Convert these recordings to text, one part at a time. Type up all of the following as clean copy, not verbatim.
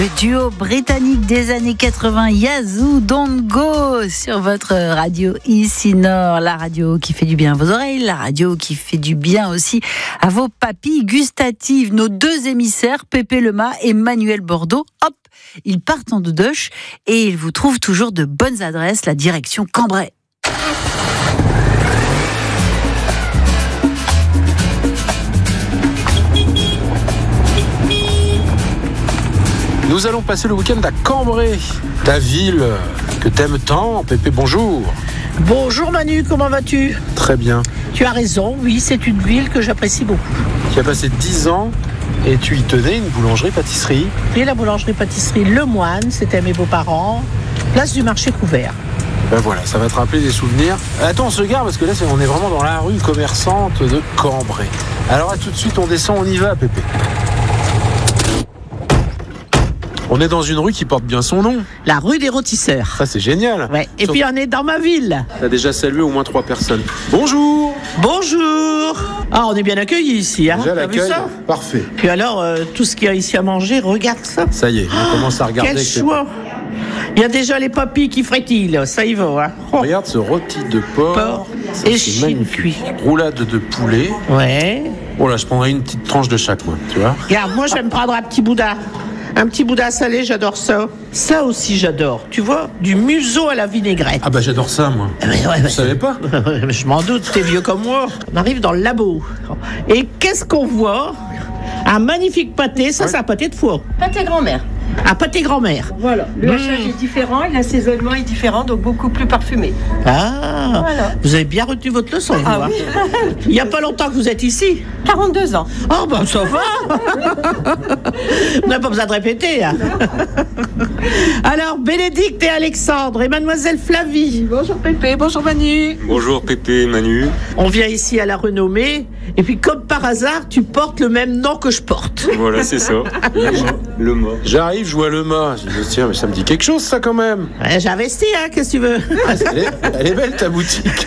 Le duo britannique des années 80, Yazoo Don't Go, sur votre radio ici Nord, la radio qui fait du bien à vos oreilles, la radio qui fait du bien aussi à vos papilles gustatives. Nos deux émissaires, Pépé Lemay et Manuel Bordeaux, hop, ils partent en doudoche et ils vous trouvent toujours de bonnes adresses, la direction Cambrai. Nous allons passer le week-end à Cambrai, ta ville que t'aimes tant. Pépé, bonjour. Bonjour Manu, comment vas-tu ? Très bien. Tu as raison, oui, c'est une ville que j'apprécie beaucoup. Tu as passé 10 ans et tu y tenais une boulangerie-pâtisserie. Et la boulangerie-pâtisserie Le Moine, c'était mes beaux-parents, place du marché couvert. Ben voilà, ça va te rappeler des souvenirs. Attends, on se gare parce que là, on est vraiment dans la rue commerçante de Cambrai. Alors à tout de suite, on descend, on y va, Pépé. On est dans une rue qui porte bien son nom. La rue des Rôtisseurs. Ça, c'est génial. Ouais. Et puis on est dans ma ville. Tu as déjà salué au moins 3 personnes. Bonjour. Bonjour. Ah, on est bien accueillis ici, hein. Déjà T'as vu l'accueil, ça ? parfait. Puis alors, tout ce qu'il y a ici à manger, regarde ça. Ça y est, on commence à regarder. Quel choix. Il y a déjà les papilles qui frétillent, ça y va, hein. Oh. Regarde ce rôti de porc. Ça, Et c'est chine magnifique. cuit. Roulade de poulet. Ouais. Oh là, je prendrais une petite tranche de chaque, moi, tu vois. Regarde, moi je vais me prendre un petit boudin. Un petit boudin salé, j'adore ça. Ça aussi, j'adore. Tu vois, du museau à la vinaigrette. Ah bah j'adore ça, moi. Ouais, Vous savez pas ? Je m'en doute, t'es vieux comme moi. On arrive dans le labo. Et qu'est-ce qu'on voit ? Un magnifique pâté, ça Ouais. c'est un pâté de foie. Pâté grand-mère. Un pâté grand-mère. Voilà. Le hachage est différent et l'assaisonnement est différent, donc beaucoup plus parfumé. Ah, Voilà. vous avez bien retenu votre leçon, vous, Ah hein. oui. Il n'y a pas longtemps que vous êtes ici. 42 ans. Oh, ben ça va. On n'a pas besoin de répéter, hein. Alors, Bénédicte et Alexandre et mademoiselle Flavie. Bonjour Pépé, bonjour Manu. Bonjour Pépé, Manu. On vient ici à la renommée, et puis comme par hasard, tu portes le même nom que je porte. Voilà, c'est ça. Le mot. J'arrive, je vois le mât. Je me dis, tiens, mais ça me dit quelque chose, ça, quand même. Ouais, j'ai investi, hein, qu'est-ce que tu veux. Elle est belle, ta boutique.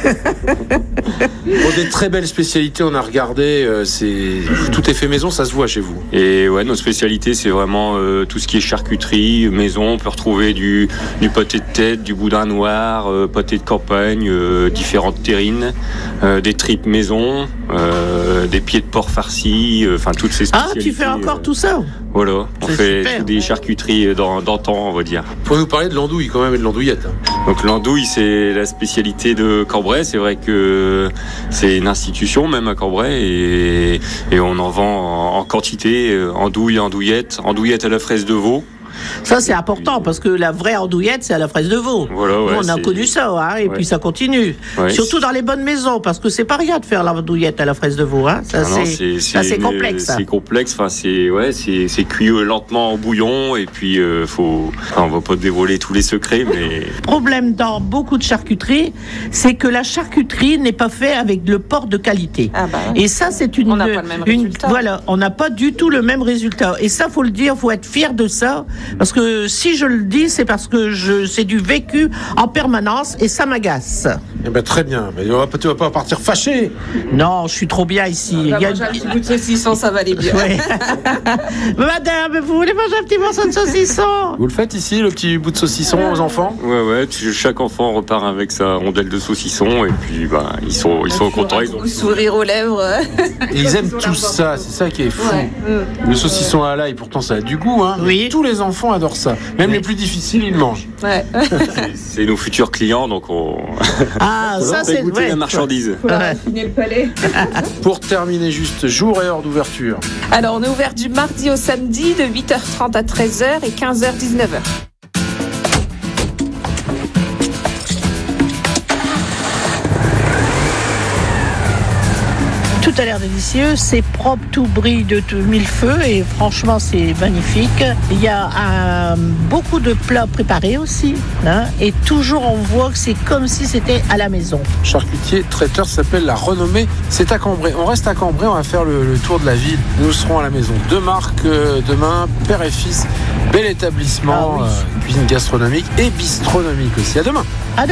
Bon, des très belles spécialités, on a regardé. Tout est fait maison, ça se voit chez vous. Et ouais, nos spécialités, c'est vraiment tout ce qui est charcuterie, maison. On peut retrouver du pâté de tête, du boudin noir, pâté de campagne, différentes terrines, des tripes maison, des pieds de porc farcis, enfin toutes ces Ah, spécialités. tu fais encore tout ça. Voilà, on C'est fait super. des charcuteries d'antan, on va dire. Faut nous parler de l'andouille, quand même, et de l'andouillette. Donc l'andouille, c'est la spécialité de Cambrai. C'est vrai que c'est une institution même à Cambrai et on en vend en quantité, andouille, andouillette à la fraise de veau. Ça, c'est important, parce que la vraie andouillette, c'est à la fraise de veau. Voilà, ouais, Nous, on a c'est- connu ça, hein, et Ouais. puis ça continue. Ouais, Surtout dans les bonnes maisons, parce que c'est pas rien de faire l'andouillette à la fraise de veau, hein. Ça, Ah non, c'est complexe. C'est complexe. Enfin, c'est cuit lentement en bouillon et puis on va pas dévoiler tous les secrets, mais Le problème dans beaucoup de charcuteries, c'est que la charcuterie n'est pas faite avec le porc de qualité. Ah bah. Et ça, c'est une. On n'a pas le même résultat. Voilà, on n'a pas du tout le même résultat. Et ça, faut le dire, faut être fier de ça. Parce que si je le dis, c'est parce que c'est du vécu en permanence et ça m'agace. Eh ben, très bien. Mais tu vas pas partir fâché. Non, je suis trop bien ici. On va manger un petit bout de saucisson, ça va aller bien. Ouais. Madame, vous voulez manger un petit morceau de saucisson? Vous le faites ici, le petit bout de saucisson aux enfants ? ouais, chaque enfant repart avec sa rondelle de saucisson et puis ils sont contents. Ils ont Ou sourire aux lèvres. Et ils aiment tous ça, c'est ça qui est fou. Ouais. Le saucisson à l'ail, pourtant ça a du goût, hein. Oui. Tous les enfants adorent ça. Même les plus difficiles, ils le mangent. Ouais. C'est nos futurs clients, donc on Ah, ça, va c'est goûter ouais. la marchandise. Faut leur affiner le palais. Pour terminer, juste jour et heure d'ouverture. Alors, on est ouvert du mardi au samedi de 8h30 à 13h et 15h-19h. Tout a l'air délicieux, c'est propre, tout brille de tout mille feux et franchement c'est magnifique. Il y a beaucoup de plats préparés aussi, hein, et toujours on voit que c'est comme si c'était à la maison. Charcutier traiteur s'appelle La Renommée. C'est à Cambrai. On reste à Cambrai, on va faire le tour de la ville. Nous serons à la maison. 2 marques demain, père et fils. Bel établissement, Ah oui. cuisine gastronomique et bistronomique aussi. À demain.